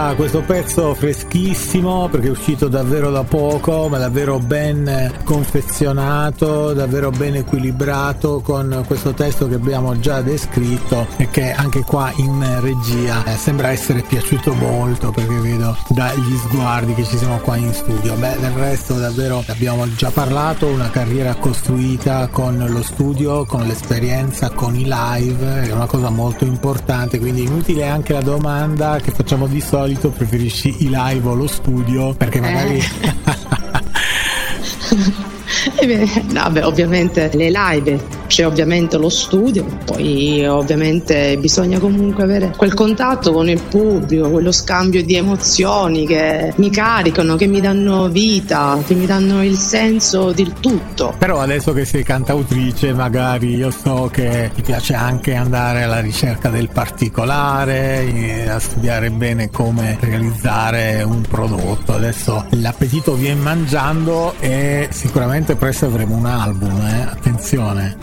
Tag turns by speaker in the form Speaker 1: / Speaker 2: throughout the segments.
Speaker 1: Questo pezzo freschissimo perché è uscito davvero da poco, ma davvero ben confezionato, davvero ben equilibrato, con questo testo che abbiamo già descritto e che anche qua in regia sembra essere piaciuto molto, perché vedo dagli sguardi che ci siamo qua in studio. Beh, del resto davvero abbiamo già parlato, una carriera costruita con lo studio, con l'esperienza, con i live, è una cosa molto importante, quindi inutile anche la domanda che facciamo di solito: preferisci i live o lo studio? Perché magari
Speaker 2: no, beh, ovviamente le live, c'è ovviamente lo studio, poi ovviamente bisogna comunque avere quel contatto con il pubblico, quello scambio di emozioni che mi caricano, che mi danno vita, che mi danno il senso del tutto.
Speaker 1: Però adesso che sei cantautrice, magari io so che ti piace anche andare alla ricerca del particolare, a studiare bene come realizzare un prodotto. Adesso l'appetito viene mangiando e sicuramente presto avremo un album, attenzione.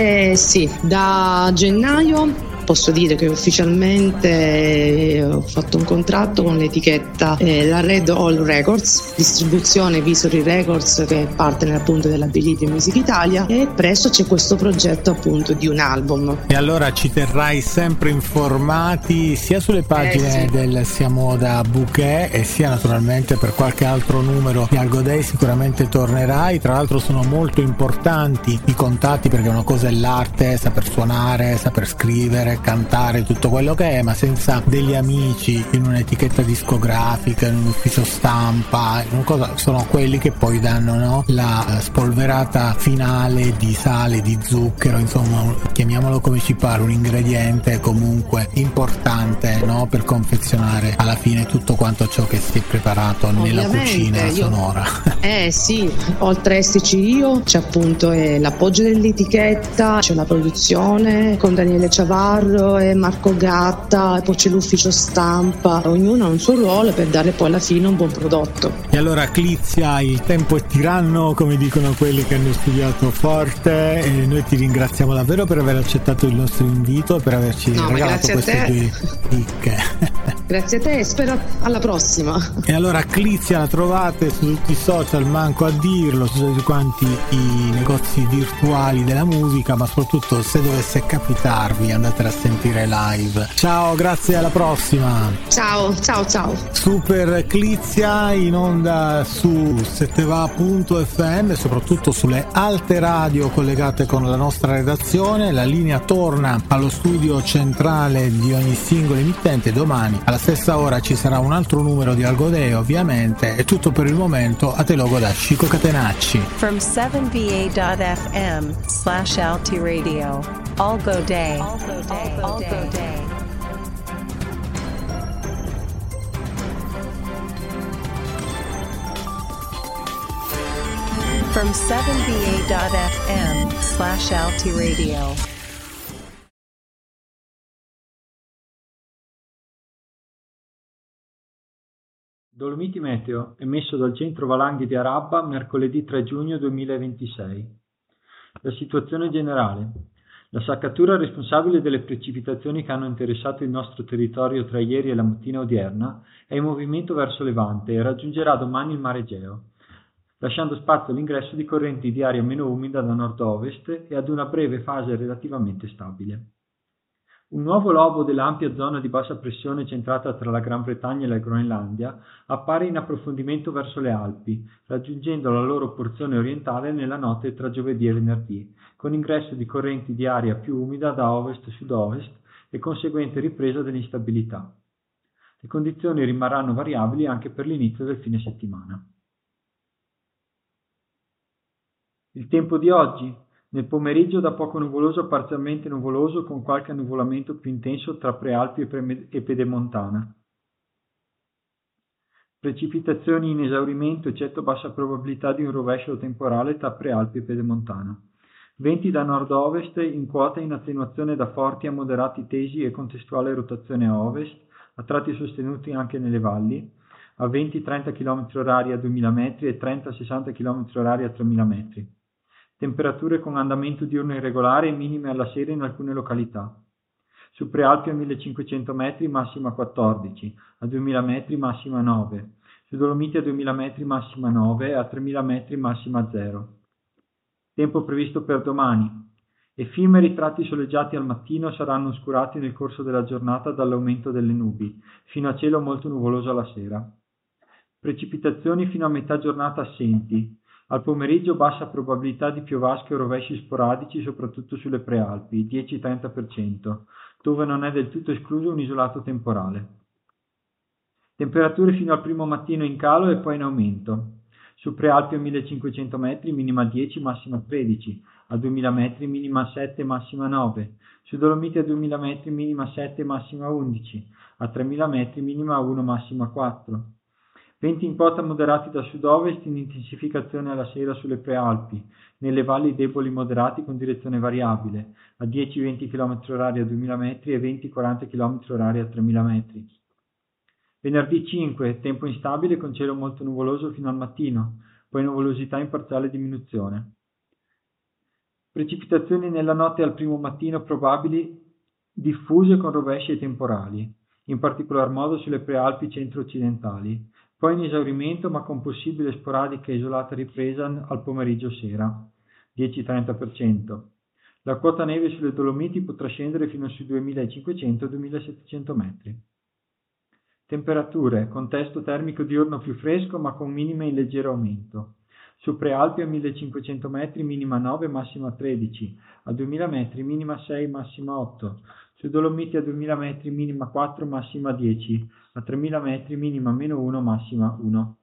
Speaker 2: Sì, da gennaio posso dire che ufficialmente ho fatto un contratto con l'etichetta la Red Hall Records, distribuzione Visory Records, che è partner appunto della Believe Music Italia, e presto c'è questo progetto appunto di un album.
Speaker 1: E allora ci terrai sempre informati sia sulle pagine del Siamo da Bouquet e sia naturalmente per qualche altro numero di Algo Day sicuramente tornerai. Tra l'altro sono molto importanti i contatti, perché una cosa è l'arte, saper suonare, saper scrivere, cantare, tutto quello che è, ma senza degli amici in un'etichetta discografica, in un ufficio stampa, in una cosa, sono quelli che poi danno, no, la spolverata finale di sale, di zucchero, insomma, chiamiamolo come ci pare, un ingrediente comunque importante, no, per confezionare alla fine tutto quanto ciò che si è preparato nella cucina sonora.
Speaker 2: Sì, oltre a esserci io c'è appunto l'appoggio dell'etichetta, c'è la produzione con Daniele Ciavarro e Marco Gatta, e poi c'è l'ufficio stampa, ognuno ha un suo ruolo per dare poi alla fine un buon prodotto.
Speaker 1: E allora Clizia, il tempo è tiranno, come dicono quelli che hanno studiato forte, e noi ti ringraziamo davvero per aver accettato il nostro invito e per averci regalato queste due chicche.
Speaker 2: Grazie a te e spero alla prossima.
Speaker 1: E allora Clizia la trovate su tutti i social, manco a dirlo, su tutti quanti i negozi virtuali della musica, ma soprattutto se dovesse capitarvi andatela a sentire live. Ciao, grazie, alla prossima.
Speaker 2: Ciao.
Speaker 1: Super Clizia in onda su setteva.fm e soprattutto sulle alte radio collegate con la nostra redazione. La linea torna allo studio centrale di ogni singolo emittente. Domani alla stessa ora ci sarà un altro numero di Algo Day, ovviamente. È tutto per il momento, a te logo da Chico Catenacci.
Speaker 3: From 7va.fm/Alti Radio. Algo Day. From 7va.fm/Alti Radio.
Speaker 4: Dolomiti Meteo, emesso dal centro valanghi di Arabba mercoledì 3 giugno 2026. La situazione generale. La saccatura responsabile delle precipitazioni che hanno interessato il nostro territorio tra ieri e la mattina odierna è in movimento verso levante e raggiungerà domani il mare Egeo, lasciando spazio all'ingresso di correnti di aria meno umida da nord-ovest e ad una breve fase relativamente stabile. Un nuovo lobo dell'ampia zona di bassa pressione centrata tra la Gran Bretagna e la Groenlandia appare in approfondimento verso le Alpi, raggiungendo la loro porzione orientale nella notte tra giovedì e venerdì, con ingresso di correnti di aria più umida da ovest-sud-ovest e conseguente ripresa dell'instabilità. Le condizioni rimarranno variabili anche per l'inizio del fine settimana. Il tempo di oggi? Nel pomeriggio da poco nuvoloso a parzialmente nuvoloso con qualche annuvolamento più intenso tra Prealpi e Pedemontana. Precipitazioni in esaurimento eccetto bassa probabilità di un rovescio temporale tra Prealpi e Pedemontana. Venti da nord-ovest in quota in attenuazione da forti a moderati tesi e contestuale rotazione a ovest, a tratti sostenuti anche nelle valli, a 20-30 km/h a 2000 metri e 30-60 km/h a 3000 metri. Temperature con andamento diurno irregolare e minime alla sera in alcune località. Su Prealpi a 1500 metri massima 14, a 2000 metri massima 9, su Dolomiti a 2000 metri massima 9, a 3000 metri massima 0. Tempo previsto per domani. Effimeri tratti soleggiati al mattino saranno oscurati nel corso della giornata dall'aumento delle nubi, fino a cielo molto nuvoloso alla sera. Precipitazioni fino a metà giornata assenti. Al pomeriggio bassa probabilità di piovasche o rovesci sporadici, soprattutto sulle Prealpi, 10-30%, dove non è del tutto escluso un isolato temporale. Temperature fino al primo mattino in calo e poi in aumento. Su Prealpi a 1500 metri minima 10, massima 13, a 2000 metri minima 7, massima 9, su Dolomiti a 2000 metri minima 7, massima 11, a 3000 metri minima 1, massima 4. Venti in quota moderati da sud-ovest in intensificazione alla sera sulle Prealpi, nelle valli deboli moderati con direzione variabile, a 10-20 km/h a 2000 metri e 20-40 km/h a 3000 metri. Venerdì 5, tempo instabile con cielo molto nuvoloso fino al mattino, poi nuvolosità in parziale diminuzione. Precipitazioni nella notte e al primo mattino probabili, diffuse con rovesci e temporali, in particolar modo sulle Prealpi centro-occidentali, poi in esaurimento ma con possibile sporadica e isolata ripresa al pomeriggio sera, 10-30%. La quota neve sulle Dolomiti potrà scendere fino sui 2500-2700 metri. Temperature, contesto termico diurno più fresco ma con minime in leggero aumento. Su Prealpi a 1500 metri minima 9, massima 13, a 2000 metri minima 6, massima 8, su Dolomiti a 2000 metri minima 4, massima 10, a 3000 metri minima meno 1, massima 1.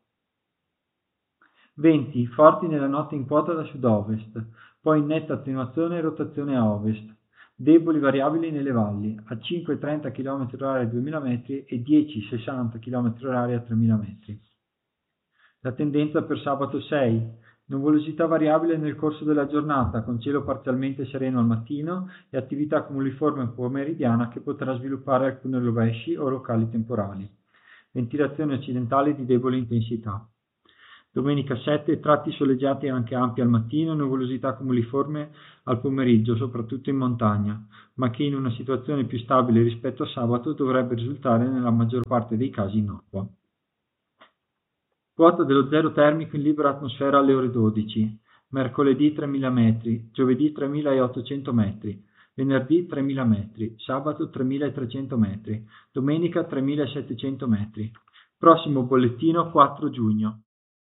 Speaker 4: Venti forti nella notte in quota da sud-ovest, poi in netta attenuazione e rotazione a ovest. Deboli variabili nelle valli, a 5-30 km/h a 2000 metri e 10-60 km/h a 3000 metri. La tendenza per sabato 6, nuvolosità variabile nel corso della giornata, con cielo parzialmente sereno al mattino e attività cumuliforme pomeridiana che potrà sviluppare alcune rovesci o locali temporali. Ventilazione occidentale di debole intensità. Domenica 7, tratti soleggiati e anche ampi al mattino, nuvolosità cumuliforme al pomeriggio, soprattutto in montagna, ma che in una situazione più stabile rispetto a sabato dovrebbe risultare nella maggior parte dei casi innocua. Quota dello zero termico in libera atmosfera alle ore 12, mercoledì 3000 metri, giovedì 3800 metri, venerdì 3000 metri, sabato 3300 metri, domenica 3700 metri. Prossimo bollettino 4 giugno.